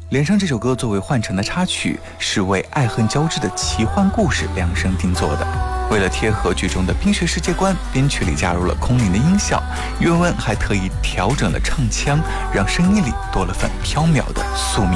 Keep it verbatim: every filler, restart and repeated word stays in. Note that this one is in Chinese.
连上这首歌作为换乘的插曲，是为爱恨交织的奇幻故事量身定做的。为了贴合剧中的冰雪世界观，编曲里加入了空灵的音效，岳文还特意调整了唱腔，让声音里多了份飘渺的宿命